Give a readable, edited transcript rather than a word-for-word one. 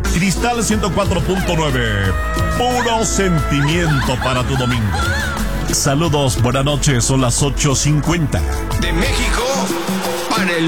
Cristal 104.9. Puro sentimiento para tu domingo. Saludos, buenas noches, son las 8:50. De México para el